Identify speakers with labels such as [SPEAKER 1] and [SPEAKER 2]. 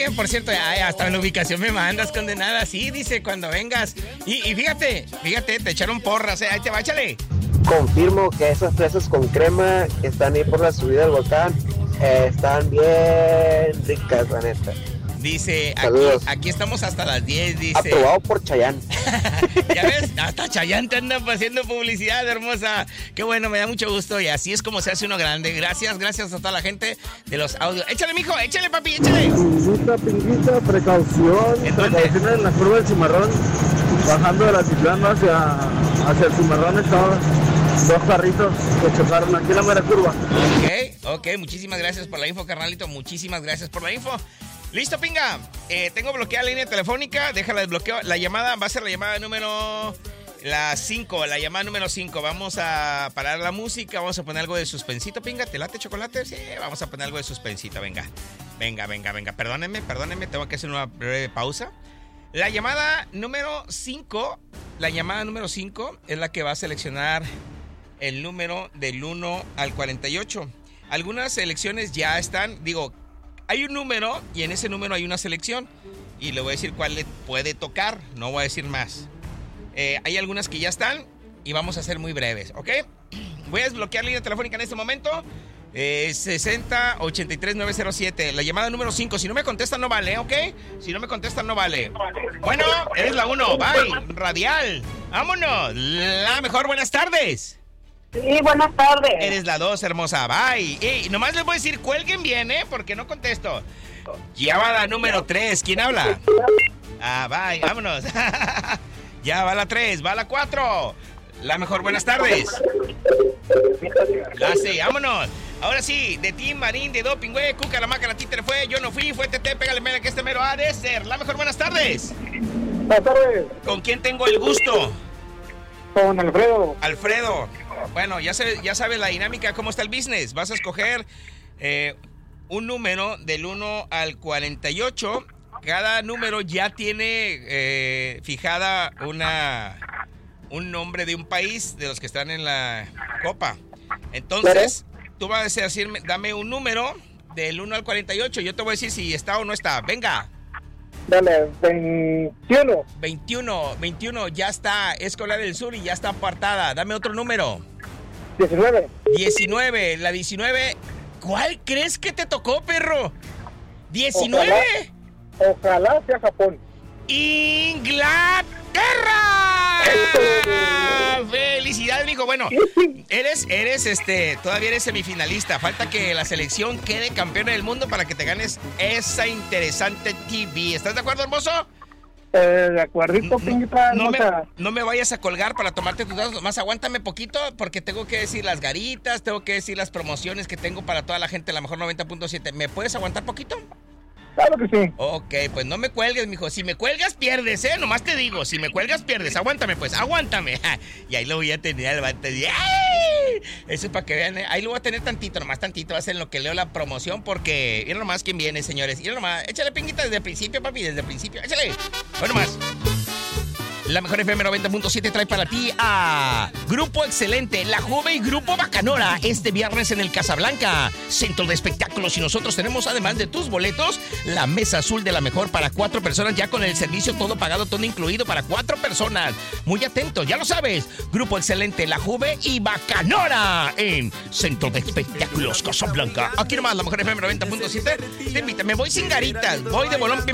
[SPEAKER 1] Oye, por cierto, hasta la ubicación me mandas, condenada. Sí, dice, cuando vengas. Y fíjate, te echaron porras, ahí te va, échale.
[SPEAKER 2] Confirmo que esas fresas con crema que están ahí por la subida del volcán están bien ricas, la neta.
[SPEAKER 1] Dice, aquí estamos hasta las 10, dice.
[SPEAKER 2] Aprobado por Chayanne.
[SPEAKER 1] ¿Ya ves? Hasta Chayanne te anda haciendo publicidad, hermosa. Qué bueno, me da mucho gusto. Y así es como se hace uno grande. Gracias a toda la gente de los audios. Échale, mijo, échale, papi, échale.
[SPEAKER 3] Pinguita, precaución. Precaución en la curva del Cimarrón. Bajando de la Altiplano hacia el Cimarrón estaban 2 carritos que chocaron aquí en la mera curva.
[SPEAKER 1] Ok, muchísimas gracias por la info, carnalito. Muchísimas gracias por la info. Listo, pinga. Tengo bloqueada la línea telefónica. Déjala desbloqueo. La llamada va a ser la llamada número 5. La llamada número 5. Vamos a parar la música. Vamos a poner algo de suspensito, pinga. ¿Te late chocolate? Sí, vamos a poner algo de suspensito. Venga. Perdónenme. Tengo que hacer una breve pausa. La llamada número 5. La llamada número 5 es la que va a seleccionar el número del 1 al 48. Algunas selecciones ya están, hay un número y en ese número hay una selección y le voy a decir cuál le puede tocar, no voy a decir más. Hay algunas que ya están y vamos a ser muy breves, ¿ok? Voy a desbloquear la línea telefónica en este momento. 60-83-907, la llamada número 5. Si no me contestan no vale, ¿ok? Si no me contestan no vale. Bueno, eres la 1, bye, radial. Vámonos, la mejor, buenas tardes.
[SPEAKER 4] Sí, buenas tardes.
[SPEAKER 1] Eres la 2, hermosa, bye. Nomás les voy a decir, cuelguen bien, porque no contesto. Llamada número 3, ¿quién habla? Bye, vámonos. Ya va la 3, va la 4. La mejor, buenas tardes. La 6, vámonos. Ahora sí, de Tim Marín, de Doping, güey, Cuca, la Maca, la Títere fue, yo no fui, fue TT, pégale mera que este mero ha de ser. La mejor, buenas tardes.
[SPEAKER 4] Buenas tardes.
[SPEAKER 1] ¿Con quién tengo el gusto?
[SPEAKER 4] Con Alfredo.
[SPEAKER 1] Alfredo. Bueno, ya sabes la dinámica, cómo está el business. Vas a escoger un número del 1 al 48. Cada número ya tiene fijada un nombre de un país de los que están en la copa. Entonces, tú vas a decirme, dame un número del 1 al 48. Yo te voy a decir si está o no está. Venga.
[SPEAKER 4] Dale, 21.
[SPEAKER 1] 21, ya está. Es Corea del Sur y ya está apartada. Dame otro número.
[SPEAKER 4] 19.
[SPEAKER 1] La 19. ¿Cuál crees que te tocó, perro? 19.
[SPEAKER 4] Ojalá sea Japón.
[SPEAKER 1] ¡Inglaterra! ¡Felicidades, mijo! Bueno, eres todavía eres semifinalista. Falta que la selección quede campeona del mundo para que te ganes esa interesante TV. ¿Estás de acuerdo, hermoso?
[SPEAKER 4] De acuerdito, pinguita.
[SPEAKER 1] No me vayas a colgar para tomarte tus datos. Más aguántame poquito porque tengo que decir las garitas, tengo que decir las promociones que tengo para toda la gente de la mejor 90.7. ¿Me puedes aguantar poquito?
[SPEAKER 4] Claro que sí.
[SPEAKER 1] Ok, pues no me cuelgues, mijo. Si me cuelgas, pierdes, nomás te digo. Si me cuelgas, pierdes. Aguántame, pues, aguántame. Y ahí lo voy a tener al bate. ¡Ay! Eso es para que vean, Ahí lo voy a tener tantito, nomás tantito. Va a ser en lo que leo la promoción porque... Miren nomás quién viene, señores. Miren nomás. Échale pinguita desde el principio, papi. Desde el principio. Échale. Bueno, más. La mejor FM 90.7 trae para ti a Grupo Excelente, La Juve y Grupo Bacanora este viernes en el Casablanca, Centro de Espectáculos. Y nosotros tenemos, además de tus boletos, la mesa azul de la mejor para 4 personas, ya con el servicio todo pagado, todo incluido para 4 personas. Muy atentos, ya lo sabes. Grupo Excelente, La Juve y Bacanora en Centro de Espectáculos Casablanca. Aquí nomás, la mejor FM 90.7 te invita. Me voy sin garitas, voy de bolón.